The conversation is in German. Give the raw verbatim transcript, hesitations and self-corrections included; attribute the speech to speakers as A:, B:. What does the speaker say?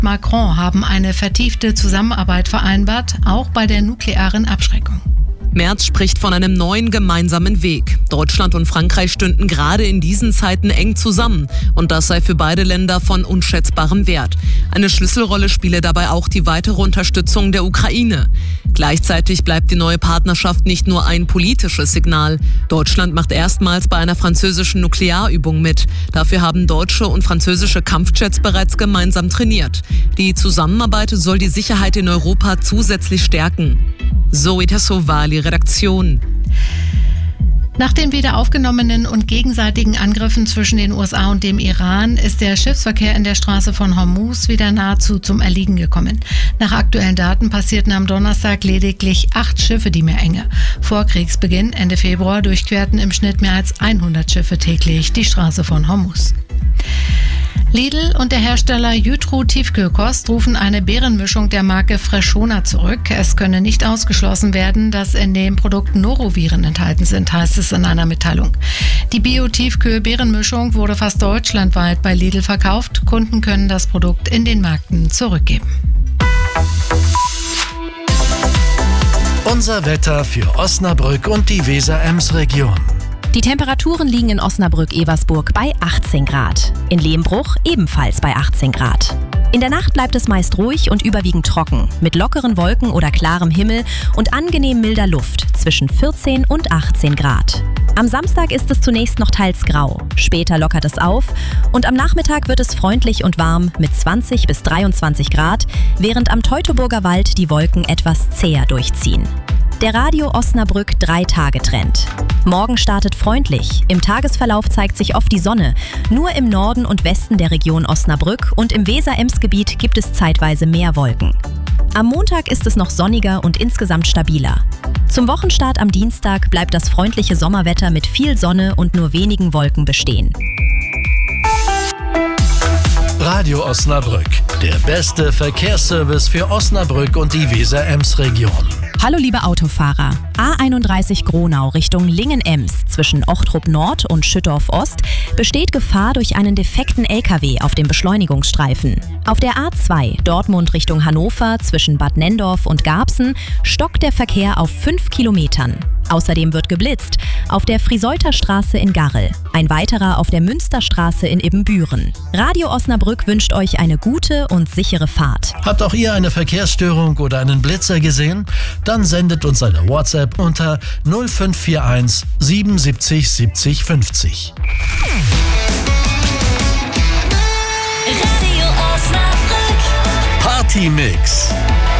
A: Präsident Macron haben eine vertiefte Zusammenarbeit vereinbart, auch bei der nuklearen Abschreckung.
B: Merz spricht von einem neuen gemeinsamen Weg. Deutschland und Frankreich stünden gerade in diesen Zeiten eng zusammen und das sei für beide Länder von unschätzbarem Wert. Eine Schlüsselrolle spiele dabei auch die weitere Unterstützung der Ukraine. Gleichzeitig bleibt die neue Partnerschaft nicht nur ein politisches Signal. Deutschland macht erstmals bei einer französischen Nuklearübung mit. Dafür haben deutsche und französische Kampfjets bereits gemeinsam trainiert. Die Zusammenarbeit soll die Sicherheit in Europa zusätzlich stärken. Zoe Tassovali, Redaktion.
A: Nach den wieder aufgenommenen und gegenseitigen Angriffen zwischen den U S A und dem Iran ist der Schiffsverkehr in der Straße von Hormuz wieder nahezu zum Erliegen gekommen. Nach aktuellen Daten passierten am Donnerstag lediglich acht Schiffe die Meerenge. Vor Kriegsbeginn Ende Februar durchquerten im Schnitt mehr als hundert Schiffe täglich die Straße von Hormuz. Lidl und der Hersteller Jytro Tiefkühlkost rufen eine Beerenmischung der Marke Freshona zurück. Es könne nicht ausgeschlossen werden, dass in dem Produkt Noroviren enthalten sind, heißt es in einer Mitteilung. Die Bio-Tiefkühl-Beerenmischung wurde fast deutschlandweit bei Lidl verkauft. Kunden können das Produkt in den Märkten zurückgeben.
C: Unser Wetter für Osnabrück und die Weser-Ems-Region.
D: Die Temperaturen liegen in Osnabrück-Eversburg bei achtzehn Grad. In Lehmbruch ebenfalls bei achtzehn Grad. In der Nacht bleibt es meist ruhig und überwiegend trocken, mit lockeren Wolken oder klarem Himmel und angenehm milder Luft zwischen vierzehn und achtzehn Grad. Am Samstag ist es zunächst noch teils grau, später lockert es auf und am Nachmittag wird es freundlich und warm mit zwanzig bis dreiundzwanzig Grad, während am Teutoburger Wald die Wolken etwas zäher durchziehen. Der Radio Osnabrück drei-Tage-Trend. Morgen startet freundlich. Im Tagesverlauf zeigt sich oft die Sonne. Nur im Norden und Westen der Region Osnabrück und im Weser-Ems-Gebiet gibt es zeitweise mehr Wolken. Am Montag ist es noch sonniger und insgesamt stabiler. Zum Wochenstart am Dienstag bleibt das freundliche Sommerwetter mit viel Sonne und nur wenigen Wolken bestehen.
C: Radio Osnabrück, der beste Verkehrsservice für Osnabrück und die Weser-Ems-Region.
D: Hallo liebe Autofahrer. A einunddreißig Gronau Richtung Lingen-Ems zwischen Ochtrup Nord und Schüttorf Ost besteht Gefahr durch einen defekten L K W auf dem Beschleunigungsstreifen. Auf der A zwei Dortmund Richtung Hannover zwischen Bad Nendorf und Garbsen stockt der Verkehr auf fünf Kilometern. Außerdem wird geblitzt auf der Friseuther Straße in Garrel, ein weiterer auf der Münsterstraße in Ibbenbüren. Radio Osnabrück wünscht euch eine gute und sichere Fahrt.
C: Habt auch ihr eine Verkehrsstörung oder einen Blitzer gesehen? Dann sendet uns eine WhatsApp unter null fünf vier eins siebenundsiebzig siebzig fünfzig.
E: Radio Osnabrück
C: Party Mix.